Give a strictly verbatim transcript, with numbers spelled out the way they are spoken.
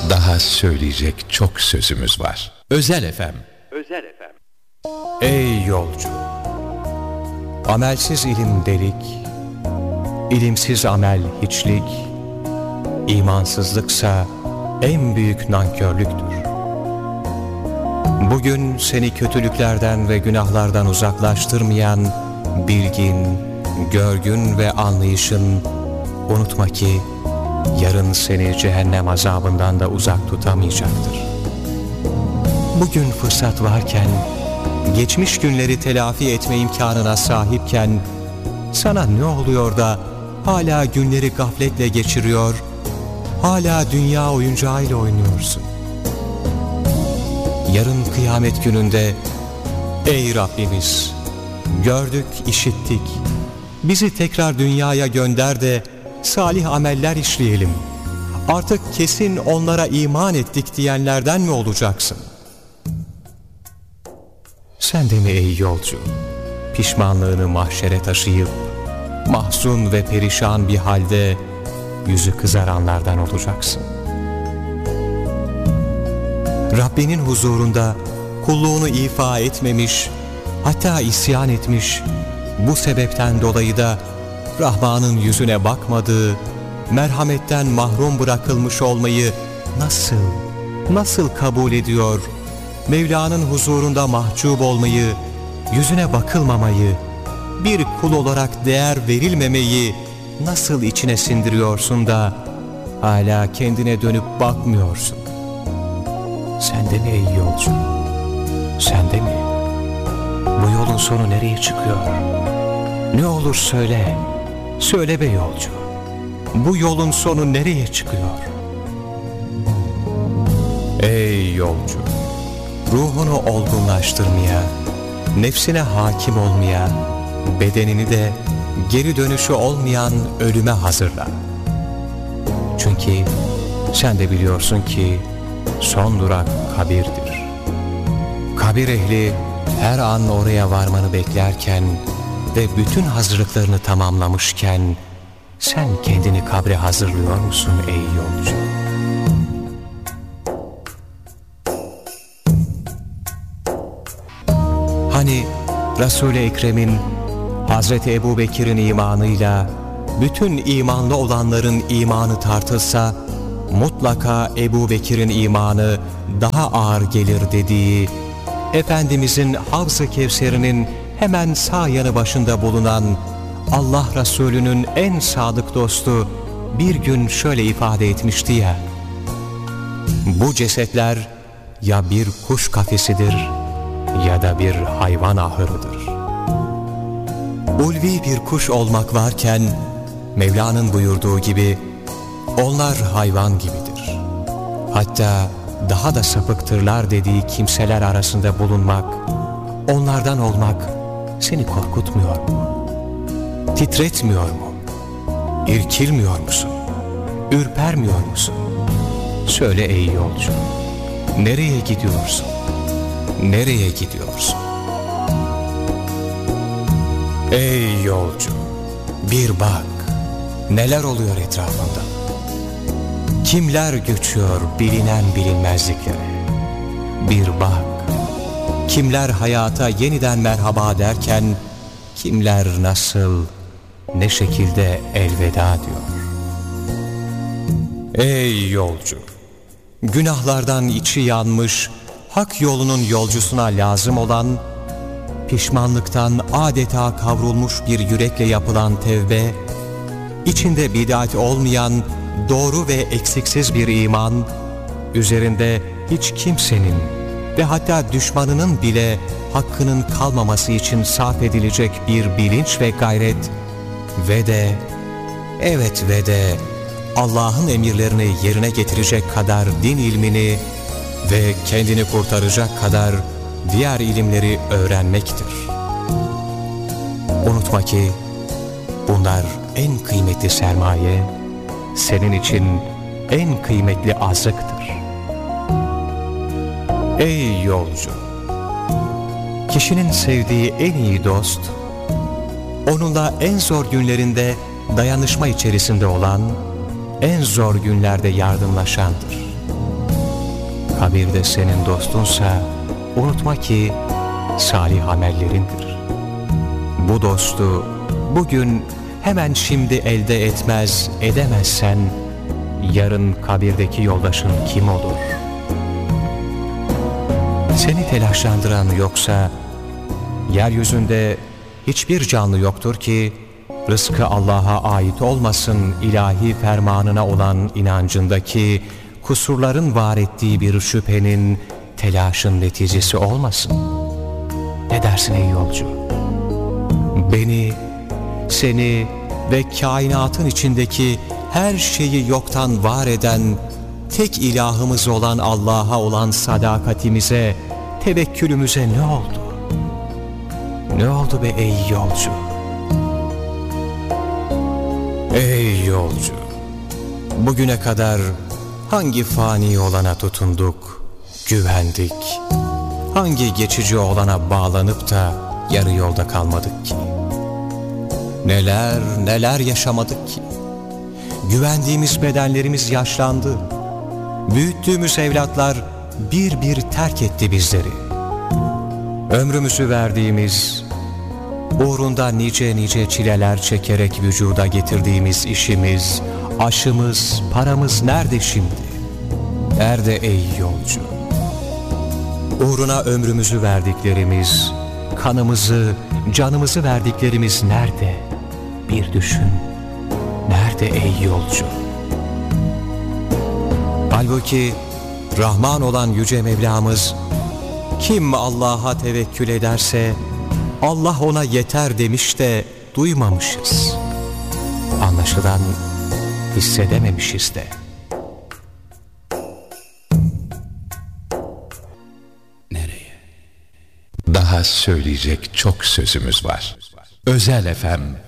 Daha söyleyecek çok sözümüz var. Özel F M. Özel F M. Ey yolcu! Amelsiz ilim delik, ilimsiz amel hiçlik, imansızlıksa en büyük nankörlüktür. Bugün seni kötülüklerden ve günahlardan uzaklaştırmayan bilgin, görgün ve anlayışın, unutma ki yarın seni cehennem azabından da uzak tutamayacaktır. Bugün fırsat varken, geçmiş günleri telafi etme imkanına sahipken, sana ne oluyor da hala günleri gafletle geçiriyor, hala dünya oyuncağıyla oynuyorsun? Yarın kıyamet gününde, ey Rabbimiz, gördük, işittik, bizi tekrar dünyaya gönder de salih ameller işleyelim, artık kesin onlara iman ettik diyenlerden mi olacaksın? Sen de mi ey yolcu, pişmanlığını mahşere taşıyıp, mahzun ve perişan bir halde yüzü kızaranlardan olacaksın? Rabbinin huzurunda kulluğunu ifa etmemiş, hatta isyan etmiş, bu sebepten dolayı da Rahman'ın yüzüne bakmadığı, merhametten mahrum bırakılmış olmayı nasıl, nasıl kabul ediyor, Mevla'nın huzurunda mahcup olmayı, yüzüne bakılmamayı, bir kul olarak değer verilmemeyi nasıl içine sindiriyorsun da hala kendine dönüp bakmıyorsun? Sen de mi ey yolcu? Sen de mi? Bu yolun sonu nereye çıkıyor? Ne olur söyle, söyle be yolcu. Bu yolun sonu nereye çıkıyor? Ey yolcu! Ruhunu olgunlaştırmaya, nefsine hakim olmaya, bedenini de geri dönüşü olmayan ölüme hazırla. Çünkü sen de biliyorsun ki son durak kabirdir. Kabir ehli her an oraya varmanı beklerken ve bütün hazırlıklarını tamamlamışken sen kendini kabre hazırlıyor musun ey yolcu? Hani Resul-i Ekrem'in Hazreti Ebu Bekir'in imanıyla bütün imanlı olanların imanı tartılsa mutlaka Ebu Bekir'in imanı daha ağır gelir dediği, Efendimizin Havz-ı Kevser'inin hemen sağ yanı başında bulunan Allah Resulü'nün en sadık dostu bir gün şöyle ifade etmişti ya: bu cesetler ya bir kuş kafesidir ya da bir hayvan ahırıdır. Ulvi bir kuş olmak varken Mevla'nın buyurduğu gibi onlar hayvan gibidir. Hatta daha da sapıktırlar dediği kimseler arasında bulunmak, onlardan olmak seni korkutmuyor mu? Titretmiyor mu? İrkilmiyor musun? Ürpermiyor musun? Söyle ey yolcu, nereye gidiyorsun? Nereye gidiyorsun? Ey yolcu, bir bak, neler oluyor etrafında? Kimler göçüyor bilinen bilinmezliklere? Bir bak, kimler hayata yeniden merhaba derken, kimler nasıl, ne şekilde elveda diyor? Ey yolcu, günahlardan içi yanmış, hak yolunun yolcusuna lazım olan, pişmanlıktan adeta kavrulmuş bir yürekle yapılan tevbe, içinde bid'at olmayan doğru ve eksiksiz bir iman, üzerinde hiç kimsenin ve hatta düşmanının bile hakkının kalmaması için sarf edilecek bir bilinç ve gayret ve de, evet ve de Allah'ın emirlerini yerine getirecek kadar din ilmini ve kendini kurtaracak kadar diğer ilimleri öğrenmektir. Unutma ki bunlar en kıymetli sermaye, senin için en kıymetli azıktır. Ey yolcu! Kişinin sevdiği en iyi dost, onunla en zor günlerinde dayanışma içerisinde olan, en zor günlerde yardımlaşandır. kabirde senin dostunsa unutma ki salih amellerindir. Bu dostu bugün hemen şimdi elde etmez edemezsen yarın kabirdeki yoldaşın kim olur? Seni telaşlandıran yoksa yeryüzünde hiçbir canlı yoktur ki rızkı Allah'a ait olmasın ilahi fermanına olan inancındaki kusurların var ettiği bir şüphenin, telaşın neticesi olmasın. Ne dersin ey yolcu? Beni, seni ve kainatın içindeki her şeyi yoktan var eden, tek ilahımız olan Allah'a olan sadakatimize, tevekkülümüze ne oldu? Ne oldu be ey yolcu? Ey yolcu! Bugüne kadar hangi fani olana tutunduk, güvendik? Hangi geçici olana bağlanıp da yarı yolda kalmadık ki? Neler neler yaşamadık ki? Güvendiğimiz bedenlerimiz yaşlandı. Büyüttüğümüz evlatlar bir bir terk etti bizleri. Ömrümüzü verdiğimiz, uğrunda nice nice çileler çekerek vücuda getirdiğimiz işimiz, aşımız, paramız nerede şimdi? Nerede ey yolcu? Uğruna ömrümüzü verdiklerimiz, kanımızı, canımızı verdiklerimiz nerede? Bir düşün. Nerede ey yolcu? Halbuki Rahman olan Yüce Mevlamız, kim Allah'a tevekkül ederse Allah ona yeter demiş de duymamışız. Anlaşılan hissedememişiz de. Nereye? Daha söyleyecek çok sözümüz var. Özel F M